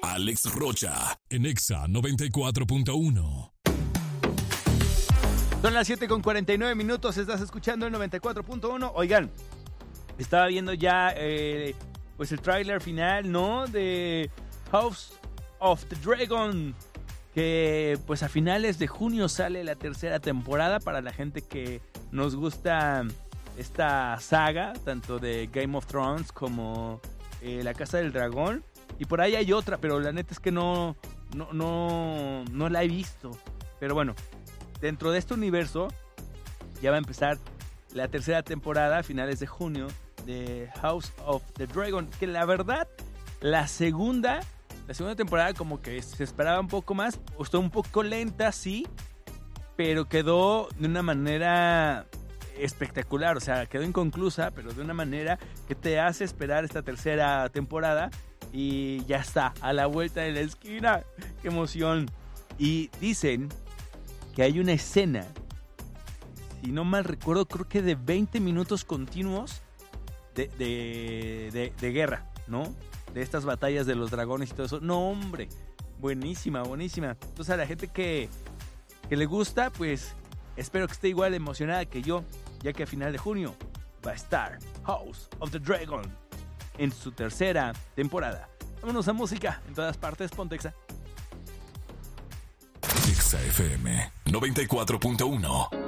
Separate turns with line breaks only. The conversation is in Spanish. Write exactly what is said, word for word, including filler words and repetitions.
Alex Rocha, en Exa noventa y cuatro punto uno.
Son las siete con cuarenta y nueve minutos, estás escuchando el noventa y cuatro punto uno. Oigan, estaba viendo ya eh, pues el tráiler final, ¿no? De House of the Dragon, que pues a finales de junio sale la tercera temporada para la gente que nos gusta esta saga, tanto de Game of Thrones como eh, La Casa del Dragón. Y por ahí hay otra, pero la neta es que no, no, no, no la he visto. Pero bueno, dentro de este universo ya va a empezar la tercera temporada a finales de junio de House of the Dragon. Que la verdad, la segunda, la segunda temporada como que se esperaba un poco más. Estuvo un poco lenta, sí, pero quedó de una manera espectacular. O sea, quedó inconclusa, pero de una manera que te hace esperar esta tercera temporada. Y ya está, a la vuelta de la esquina. ¡Qué emoción! Y dicen que hay una escena, si no mal recuerdo, creo que de veinte minutos continuos de, de, de, de guerra, ¿no? De estas batallas de los dragones y todo eso. No, hombre, buenísima, buenísima. Entonces a la gente que, que le gusta, pues espero que esté igual emocionada que yo, ya que a final de junio va a estar House of the Dragon en su tercera temporada. Vámonos a música en todas partes, ponte Exa.
Exa F M noventa y cuatro punto uno.